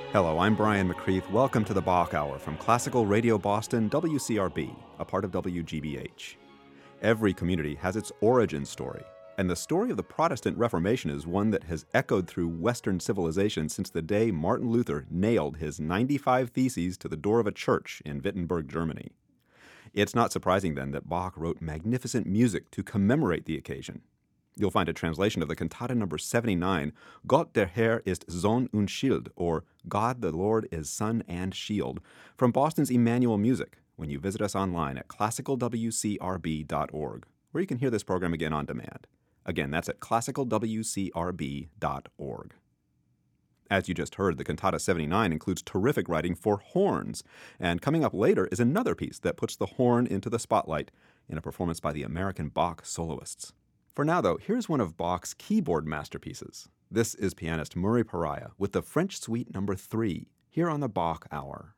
Hello, I'm Brian McCreath. Welcome to the Bach Hour from Classical Radio Boston, WCRB, a part of WGBH. Every community has its origin story, and the story of the Protestant Reformation is one that has echoed through Western civilization since the day Martin Luther nailed his 95 Theses to the door of a church in Wittenberg, Germany. It's not surprising, then, that Bach wrote magnificent music to commemorate the occasion. You'll find a translation of the cantata number 79, Gott der Herr ist Sohn und Schild, or God the Lord is Sun and Shield, from Boston's Emmanuel Music, when you visit us online at classicalwcrb.org, where you can hear this program again on demand. Again, that's at classicalwcrb.org. As you just heard, the Cantata 79 includes terrific writing for horns, and coming up later is another piece that puts the horn into the spotlight in a performance by the American Bach soloists. For now, though, here's one of Bach's keyboard masterpieces. This is pianist Murray Pariah with the French Suite No. 3, here on the Bach Hour.